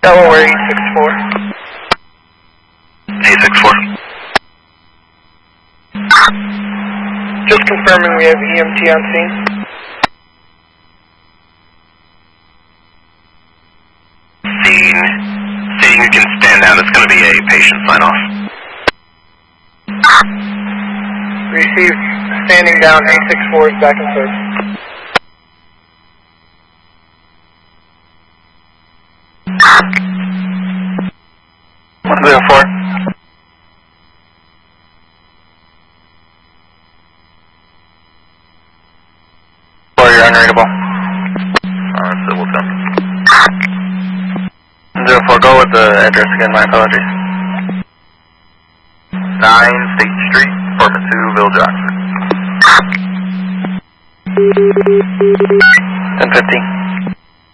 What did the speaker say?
Delaware 864. 864. Just confirming we have EMT on scene. Seeing you can stand down, it's going to be a patient sign-off. Received. Standing down, 864 is back in service. What's there for? Or you're unreadable. Civil 10. 04, go with the address again, my apologies. 9 State Street, apartment 2, Village Oxford. 1015.